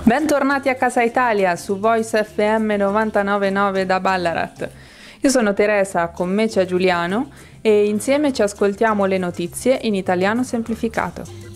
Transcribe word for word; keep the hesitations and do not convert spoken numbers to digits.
Bentornati a Casa Italia su Voice F M novantanove virgola nove da Ballarat. Io sono Teresa, con me c'è Giuliano e insieme ci ascoltiamo le notizie in italiano semplificato.